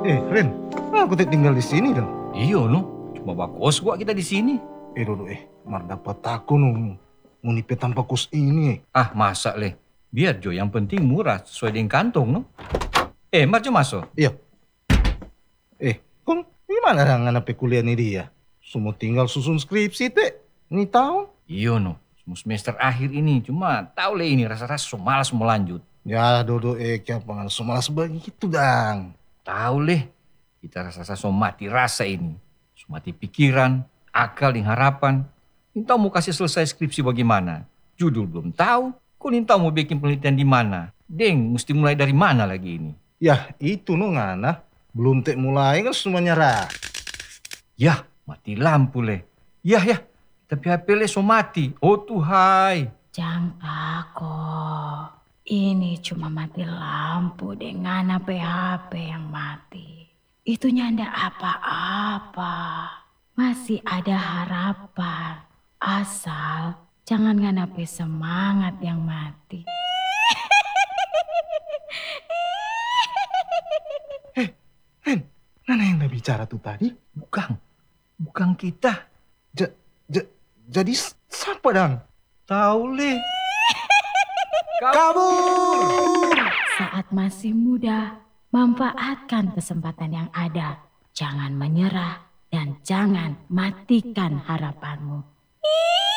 Ren, aku tinggal di sini dong. Iyo no, cuma bakos gua kita di sini. Dodo, mar dapat aku no, munipe tanpa kos ini. Ah masa leh, biar Jo yang penting murah sesuai dengan kantong no. Mar Jo masuk. Iya. Kong, gimana dengan apa kuliah nih dia? Semua tinggal susun skripsi teh, ini tahu? Iyo no, semester akhir ini cuma tahu leh ini rasa-rasa so malas mau lanjut. Ya Dodo, kenapa so malas begitu dang? Tahu leh, kita rasa-rasa so mati rasa ini, so mati pikiran, akal dan harapan. Nintau mau kasih selesai skripsi bagaimana? Judul belum tahu, kok nintau mau bikin penelitian di mana? Deng, mesti mulai dari mana lagi ini? Ya itu no ngana, belum mulai kan semua nyerah. Yah, mati lampu leh. Yah, tapi HP leh so mati. Oh Tuhai. Jangan takut. Ini cuma mati lampu dengan HP yang mati. Itu nyanda apa-apa. Masih ada harapan. Asal jangan nganape semangat yang mati. Ren, mana yang udah bicara tuh tadi? Bukan kita. Jadi siapa dang? Tahu leh. Kabur! Saat masih muda, manfaatkan kesempatan yang ada. Jangan menyerah dan jangan matikan harapanmu.